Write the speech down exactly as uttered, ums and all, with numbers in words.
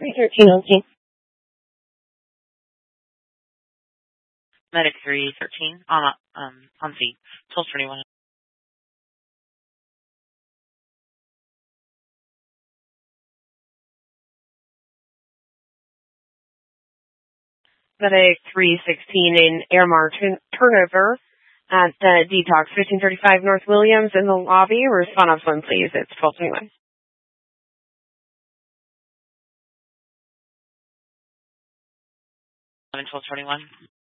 three thirteen on scene. Medic three thirteen on um on scene. twelve twenty-one. Medic three sixteen in Airmar turn- turnover at the Detox fifteen thirty-five North Williams in the lobby. Respond on phone, please. It's twelve twenty-one. twelve twenty-one.